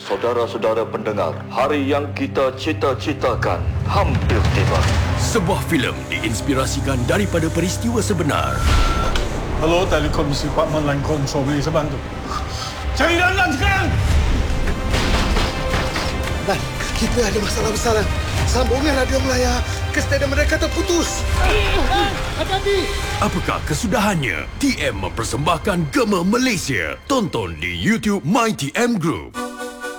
Saudara-saudara pendengar, hari yang kita cita-citakan hampir tiba. Sebuah filem diinspirasikan daripada peristiwa sebenar. Hello, Telekom Department Line Control, boleh saya bantu? Cari Lan sekarang! Lan, kita ada masalah besar, Lan. Sambungan radio Melaya ke stadium mereka terputus. Hati-hati! Apakah kesudahannya? TM mempersembahkan Gema Malaysia. Tonton di YouTube My TM Group.